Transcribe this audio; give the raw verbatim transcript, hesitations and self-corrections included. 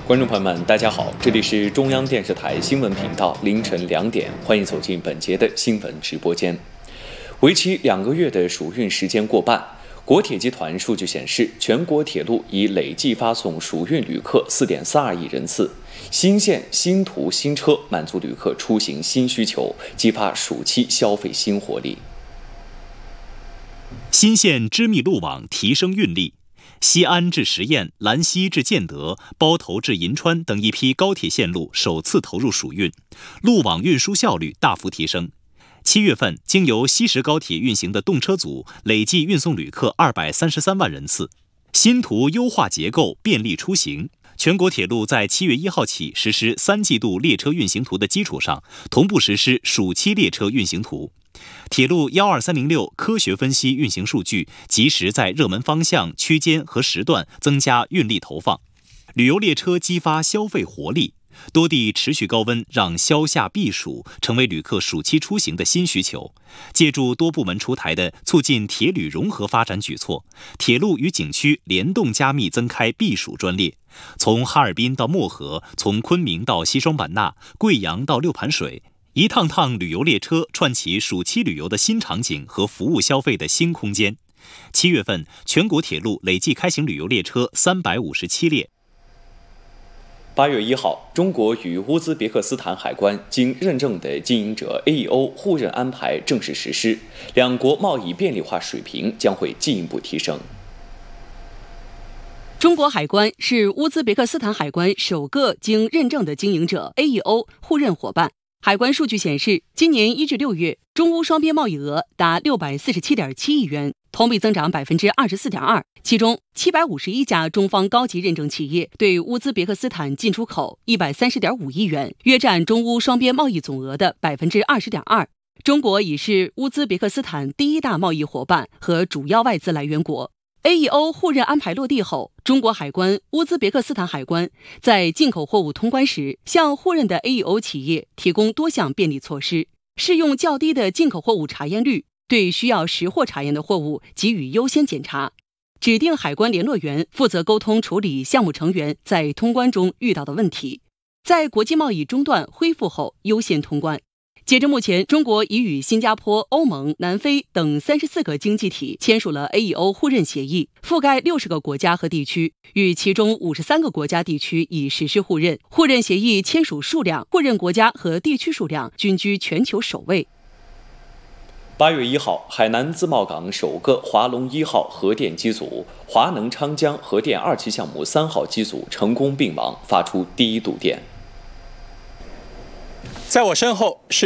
观众朋友们，大家好，这里是中央电视台新闻频道，凌晨两点，欢迎走进本节的新闻直播间。为期两个月的暑运时间过半，国铁集团数据显示，全国铁路已累计发送暑运旅客 四点四二亿人次，新线、新途、新车满足旅客出行新需求，激发暑期消费新活力。 新线织密路网提升运力。西安至十堰、兰溪至建德、包头至银川等一批高铁线路首次投入暑运，路网运输效率大幅提升。七月份，经由西石高铁运行的动车组累计运送旅客二百三十三万人次。新途优化结构，便利出行。全国铁路在七月一号起实施三季度列车运行图的基础上，同步实施暑期列车运行图。铁路一二三零六科学分析运行数据，及时在热门方向、区间和时段增加运力投放。旅游列车激发消费活力，多地持续高温让消夏避暑成为旅客暑期出行的新需求。借助多部门出台的促进铁旅融合发展举措，铁路与景区联动加密增开避暑专列，从哈尔滨到漠河，从昆明到西双版纳，贵阳到六盘水。一趟趟旅游列车串起暑期旅游的新场景和服务消费的新空间。七月份，全国铁路累计开行旅游列车三百五十七列。 八月一号，中国与乌兹别克斯坦海关经认证的经营者 A E O 互认安排正式实施，两国贸易便利化水平将会进一步提升。 中国海关是乌兹别克斯坦海关首个经认证的经营者 A E O 互认伙伴。海关数据显示，今年一至六月，中乌双边贸易额达六百四十七点七亿元，同比增长百分之二十四点二。其中，七百五十一家中方高级认证企业对乌兹别克斯坦进出口一百三十点五亿元，约占中乌双边贸易总额的百分之二十点二。中国已是乌兹别克斯坦第一大贸易伙伴和主要外资来源国。A E O 互认安排落地后，中国海关、乌兹别克斯坦海关在进口货物通关时，向互认的 A E O 企业提供多项便利措施，适用较低的进口货物查验率，对需要实货查验的货物给予优先检查，指定海关联络员负责沟通处理项目成员在通关中遇到的问题，在国际贸易中断恢复后优先通关。截至目前，中国已与新加坡、欧盟、南非等三十四个经济体签署了 A E O 互认协议，覆盖六十个国家和地区，与其中五十三个国家地区已实施互认。互认协议签署数量、互认国家和地区数量均居全球首位。 八月一号，海南自贸港首个华龙一号核电机组华能昌江核电二期项目三号机组成功并网，发出第一度电。 在我身后是